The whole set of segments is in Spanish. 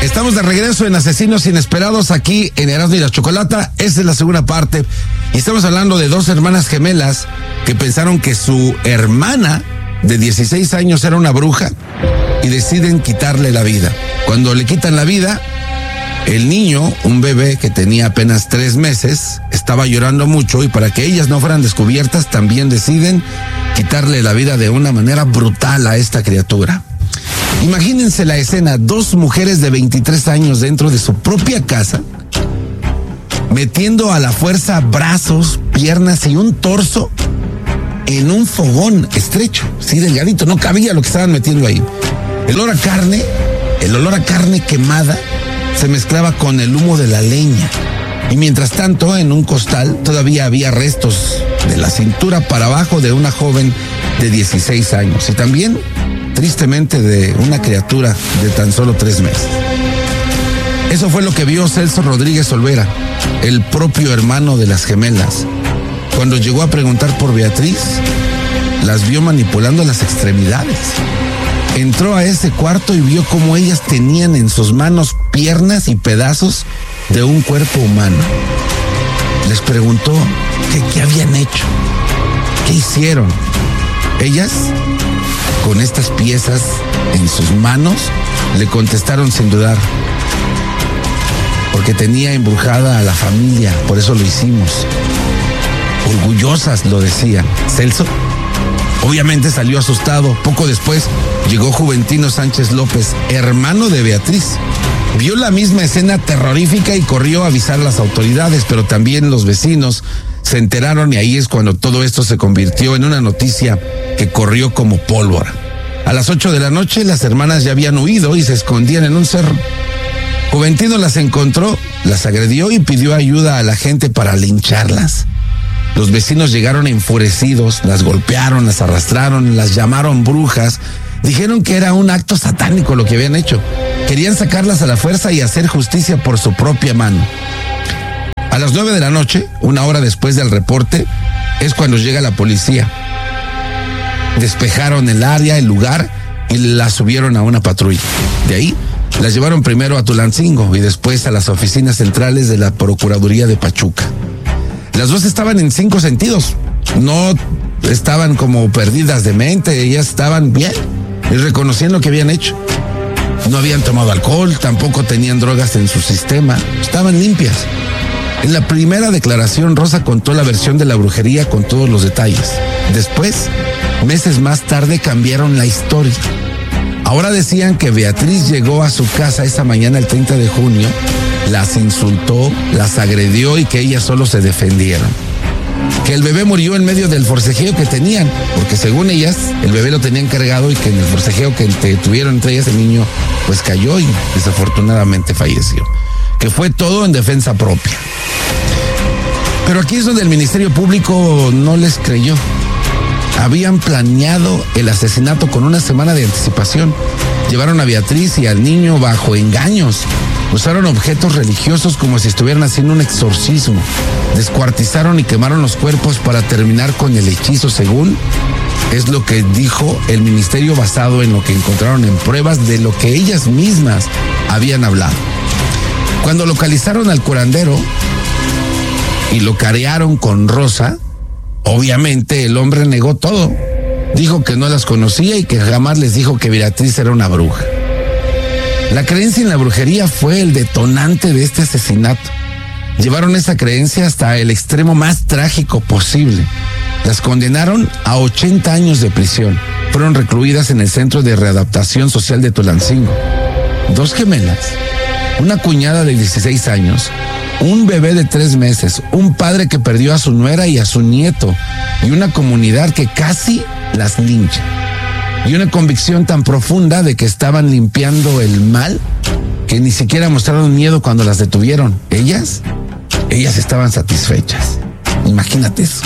Estamos de regreso en Asesinos Inesperados aquí en Erasmo y la Chocolata. Esa es la segunda parte. Y estamos hablando de dos hermanas gemelas que pensaron que su hermana de 16 años era una bruja y deciden quitarle la vida. Cuando le quitan la vida, el niño, un bebé que tenía apenas 3 meses, estaba llorando mucho y para que ellas no fueran descubiertas, también deciden quitarle la vida de una manera brutal a esta criatura. Imagínense la escena, 2 mujeres de 23 años dentro de su propia casa, metiendo a la fuerza brazos, piernas y un torso en un fogón estrecho, sí, delgadito, no cabía lo que estaban metiendo ahí. El olor a carne quemada se mezclaba con el humo de la leña. Y mientras tanto, en un costal todavía había restos de la cintura para abajo de una joven de 16 años. Y también, tristemente, de una criatura de tan solo 3 meses. Eso fue lo que vio Celso Rodríguez Olvera, el propio hermano de las gemelas. Cuando llegó a preguntar por Beatriz, las vio manipulando las extremidades. Entró a ese cuarto y vio cómo ellas tenían en sus manos piernas y pedazos de un cuerpo humano. Les preguntó qué habían hecho, qué hicieron. Ellas, con estas piezas en sus manos, le contestaron sin dudar: porque tenía embrujada a la familia, por eso lo hicimos. Orgullosas lo decían. Celso obviamente salió asustado. Poco después llegó Juventino Sánchez López, hermano de Beatriz. Vio la misma escena terrorífica y corrió a avisar a las autoridades, pero también los vecinos se enteraron y ahí es cuando todo esto se convirtió en una noticia que corrió como pólvora. A las 8 de la noche las hermanas ya habían huido y se escondían en un cerro. Juventino las encontró, las agredió y pidió ayuda a la gente para lincharlas. Los vecinos llegaron enfurecidos, las golpearon, las arrastraron, las llamaron brujas. Dijeron que era un acto satánico lo que habían hecho. Querían sacarlas a la fuerza y hacer justicia por su propia mano. A las 9 de la noche, 1 hora después del reporte, es cuando llega la policía. Despejaron el área, el lugar, y las subieron a una patrulla. De ahí, las llevaron primero a Tulancingo y después a las oficinas centrales de la Procuraduría de Pachuca. Las dos estaban en 5 sentidos. No estaban como perdidas de mente, ellas estaban bien y reconocían lo que habían hecho. No habían tomado alcohol, tampoco tenían drogas en su sistema, estaban limpias. En la primera declaración, Rosa contó la versión de la brujería con todos los detalles. Después, meses más tarde, cambiaron la historia. Ahora decían que Beatriz llegó a su casa esa mañana el 30 de junio, las insultó, las agredió y que ellas solo se defendieron. Que el bebé murió en medio del forcejeo que tenían, porque según ellas, el bebé lo tenían cargado y que en el forcejeo que tuvieron entre ellas, el niño pues cayó y desafortunadamente falleció. Que fue todo en defensa propia. Pero aquí es donde el Ministerio Público no les creyó. Habían planeado el asesinato con 1 semana de anticipación. Llevaron a Beatriz y al niño bajo engaños. Usaron objetos religiosos como si estuvieran haciendo un exorcismo. Descuartizaron y quemaron los cuerpos para terminar con el hechizo, según es lo que dijo el ministerio basado en lo que encontraron en pruebas de lo que ellas mismas habían hablado. Cuando localizaron al curandero y lo carearon con Rosa, obviamente el hombre negó todo. Dijo que no las conocía y que jamás les dijo que Beatriz era una bruja. La creencia en la brujería fue el detonante de este asesinato. Llevaron esa creencia hasta el extremo más trágico posible. Las condenaron a 80 años de prisión. Fueron recluidas en el Centro de Readaptación Social de Tulancingo. 2 gemelas, una cuñada de 16 años, un bebé de 3 meses, un padre que perdió a su nuera y a su nieto, y una comunidad que casi las lincha. Y una convicción tan profunda de que estaban limpiando el mal que ni siquiera mostraron miedo cuando las detuvieron. Ellas estaban satisfechas. Imagínate eso.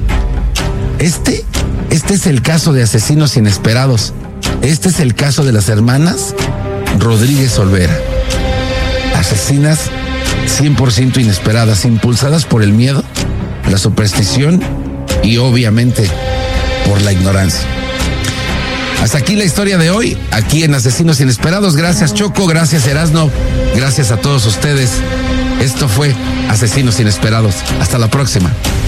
Este es el caso de Asesinos Inesperados. Este es el caso de las hermanas Rodríguez Olvera. Asesinas 100% inesperadas, impulsadas por el miedo, la superstición y obviamente por la ignorancia. Hasta aquí la historia de hoy, aquí en Asesinos Inesperados. Gracias, Choco, gracias, Erasno, gracias a todos ustedes. Esto fue Asesinos Inesperados. Hasta la próxima.